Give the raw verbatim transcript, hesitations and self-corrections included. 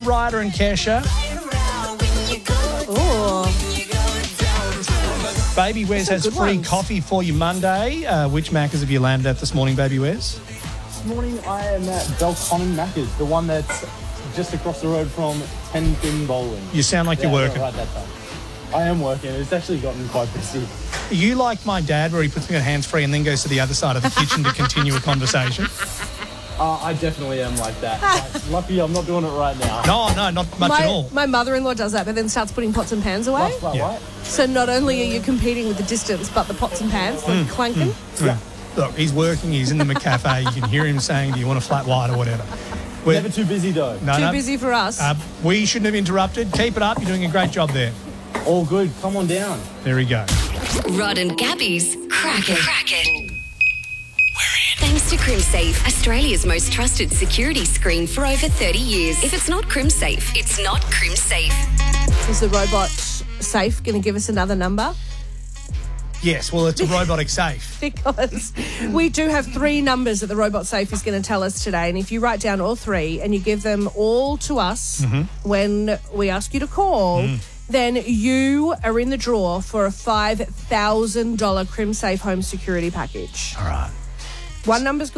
Ryder and Kesha. Ooh. Baby Wes has good free ones. coffee for you Monday. Uh, which Macca's have you landed at this morning, Baby Wes? This morning I am at Belconnen Macca's, the one that's just across the road from Ten Pin Bowling. You sound like Yeah, you're I got it working. right that time. I am working. It's actually gotten quite busy. Are you like my dad where he puts me on hands-free and then goes to the other side of the kitchen to continue a conversation? Uh, I definitely am like that. But lucky I'm not doing it right now. No, no, not much my, at all. My mother-in-law does that, but then starts putting pots and pans away. That's right, Yeah. right? So not only are you competing with the distance, but the pots and pans, like clanking. Yeah. Look, he's working, he's in the McCafe. You can hear him saying, do you want a flat white or whatever? We're, Never too busy though. no, Too no. busy for us. Uh, we shouldn't have interrupted. Keep it up. You're doing a great job there. All good. Come on down. There we go. Rod and Gabby's Crack It. Crack It. Thanks to CrimSafe, Australia's most trusted security screen for over thirty years. If it's not CrimSafe, it's not CrimSafe. Is the robot safe going to give us another number? Yes, well, it's a robotic safe. Because we do have three numbers that the robot safe is going to tell us today. And if you write down all three and you give them all to us when we ask you to call, then you are in the draw for a five thousand dollars CrimSafe home security package. All right. One number's